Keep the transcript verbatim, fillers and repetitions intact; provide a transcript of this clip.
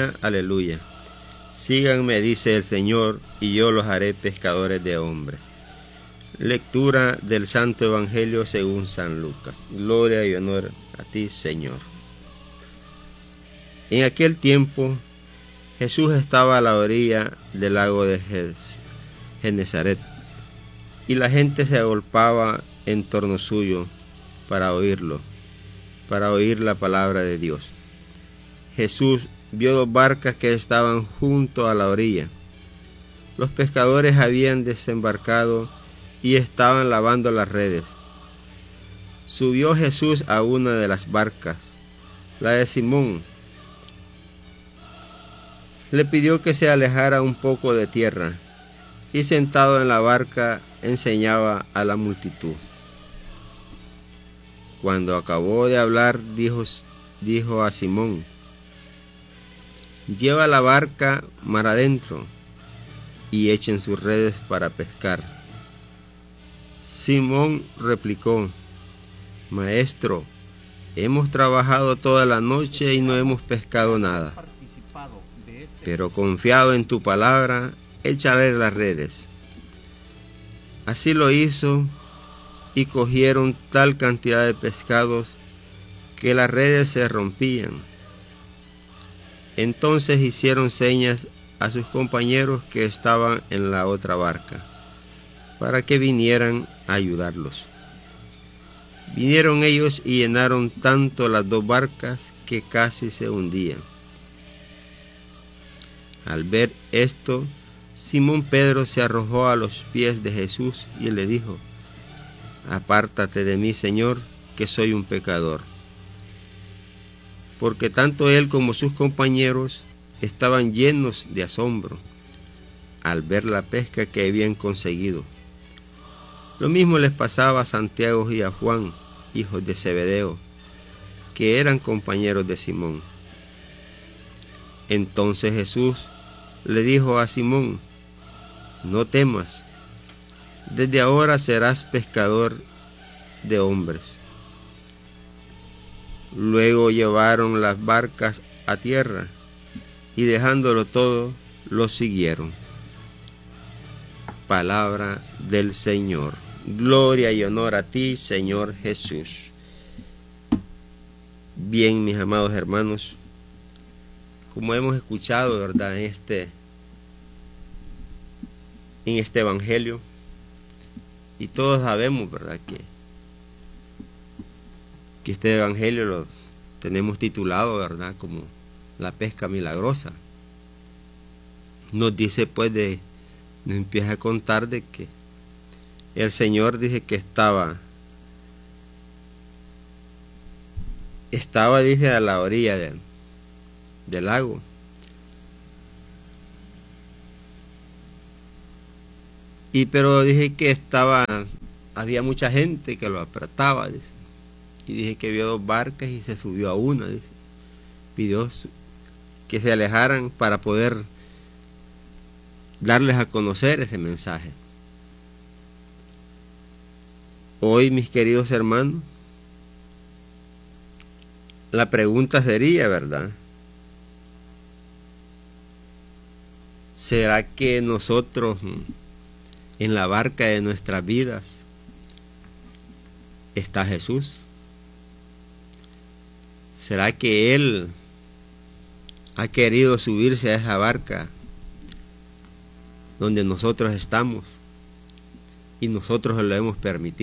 aleluya, aleluya. Síganme, dice el Señor, y yo los haré pescadores de hombres. Lectura del Santo Evangelio según San Lucas. Gloria y honor a ti, Señor. En aquel tiempo, Jesús estaba a la orilla del lago de Genesaret, y la gente se agolpaba en torno suyo para oírlo, para oír la palabra de Dios. Jesús vio dos barcas que estaban junto a la orilla. Los pescadores habían desembarcado y estaban lavando las redes. Subió Jesús a una de las barcas, la de Simón. Le pidió que se alejara un poco de tierra, y sentado en la barca enseñaba a la multitud. Cuando acabó de hablar, dijo, dijo a Simón: lleva la barca mar adentro y echen sus redes para pescar. Simón replicó: Maestro, hemos trabajado toda la noche y no hemos pescado nada, pero confiado en tu palabra, échale las redes. Así lo hizo, y cogieron tal cantidad de pescados que las redes se rompían. Entonces hicieron señas a sus compañeros que estaban en la otra barca, para que vinieran a ayudarlos. Vinieron ellos y llenaron tanto las dos barcas que casi se hundían. Al ver esto, Simón Pedro se arrojó a los pies de Jesús y le dijo: apártate de mí, Señor, que soy un pecador. Porque tanto él como sus compañeros estaban llenos de asombro al ver la pesca que habían conseguido. Lo mismo les pasaba a Santiago y a Juan, hijos de Zebedeo, que eran compañeros de Simón. Entonces Jesús le dijo a Simón: no temas, desde ahora serás pescador de hombres. Luego llevaron las barcas a tierra y dejándolo todo, los siguieron. Palabra del Señor. Gloria y honor a ti, Señor Jesús. Bien, mis amados hermanos, como hemos escuchado, ¿verdad?, en este, en este Evangelio, y todos sabemos, ¿verdad?, que que este evangelio lo tenemos titulado, ¿verdad?, como la pesca milagrosa. Nos dice, pues, de, nos empieza a contar de que el Señor dice que estaba, estaba, dice, a la orilla del, del lago. Y pero dije que estaba, había mucha gente que lo apretaba, dice. Y dije que vio dos barcas y se subió a una, dice. Pidió que se alejaran para poder darles a conocer ese mensaje. Hoy, mis queridos hermanos, la pregunta sería, ¿verdad?, ¿será que nosotros en la barca de nuestras vidas está Jesús? ¿Será que Él ha querido subirse a esa barca donde nosotros estamos y nosotros lo hemos permitido?